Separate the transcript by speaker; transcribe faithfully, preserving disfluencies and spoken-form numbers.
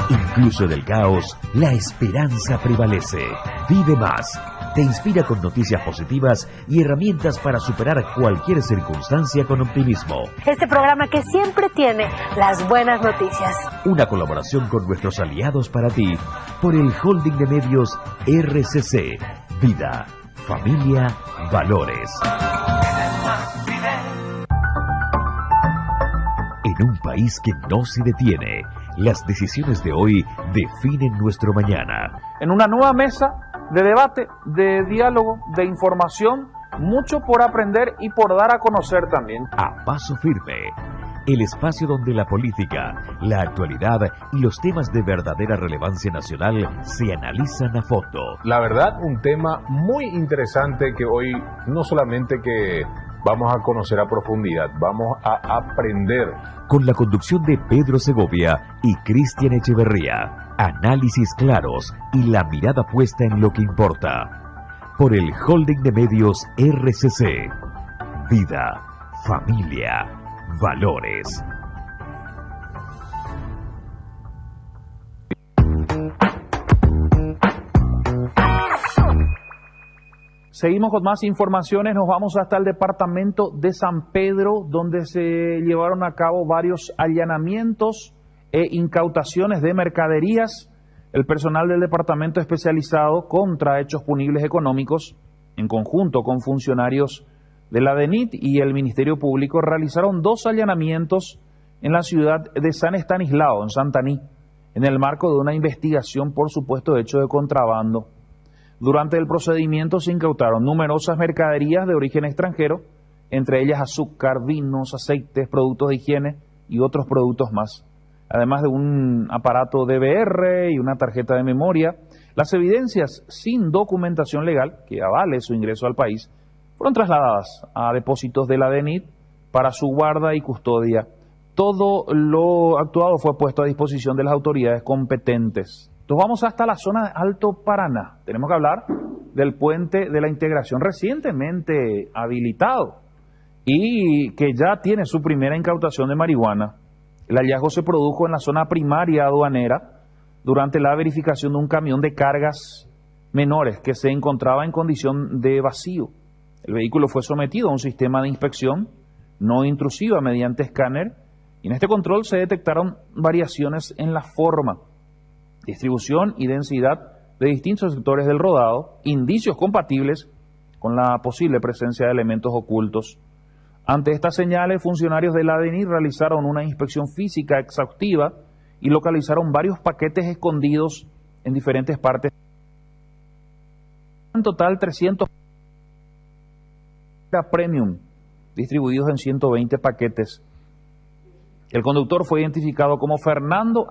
Speaker 1: Incluso en el caos, la esperanza prevalece. Vive más. Te inspira con noticias positivas y herramientas para superar cualquier circunstancia con optimismo.
Speaker 2: Este programa que siempre tiene las buenas noticias.
Speaker 1: Una colaboración con nuestros aliados para ti por el holding de medios R C C. Vida, familia, valores. En un país que no se detiene, las decisiones de hoy definen nuestro mañana.
Speaker 3: En una nueva mesa de debate, de diálogo, de información, mucho por aprender y por dar a conocer también.
Speaker 1: A paso firme, el espacio donde la política, la actualidad y los temas de verdadera relevancia nacional se analizan a fondo.
Speaker 4: La verdad, un tema muy interesante que hoy no solamente que vamos a conocer a profundidad, vamos a aprender.
Speaker 1: Con la conducción de Pedro Segovia y Cristian Echeverría. Análisis claros y la mirada puesta en lo que importa. Por el holding de medios R C C. Vida, familia, valores.
Speaker 3: Seguimos con más informaciones, nos vamos hasta el departamento de San Pedro, donde se llevaron a cabo varios allanamientos e incautaciones de mercaderías. El personal del departamento especializado contra hechos punibles económicos, en conjunto con funcionarios de la D E N I T y el Ministerio Público, realizaron dos allanamientos en la ciudad de San Estanislao, en Santaní, en el marco de una investigación por supuesto hecho de contrabando. Durante el procedimiento se incautaron numerosas mercaderías de origen extranjero, entre ellas azúcar, vinos, aceites, productos de higiene y otros productos más. Además de un aparato D V R y una tarjeta de memoria, las evidencias sin documentación legal que avale su ingreso al país fueron trasladadas a depósitos de la D E N I T para su guarda y custodia. Todo lo actuado fue puesto a disposición de las autoridades competentes. Nos vamos hasta la zona de Alto Paraná. Tenemos que hablar del puente de la integración recientemente habilitado y que ya tiene su primera incautación de marihuana. El hallazgo se produjo en la zona primaria aduanera durante la verificación de un camión de cargas menores que se encontraba en condición de vacío. El vehículo fue sometido a un sistema de inspección no intrusiva mediante escáner y en este control se detectaron variaciones en la forma, distribución y densidad de distintos sectores del rodado, indicios compatibles con la posible presencia de elementos ocultos. Ante estas señales, funcionarios de la D E N I realizaron una inspección física exhaustiva y localizaron varios paquetes escondidos en diferentes partes. En total, trescientos premium, distribuidos en ciento veinte paquetes. El conductor fue identificado como Fernando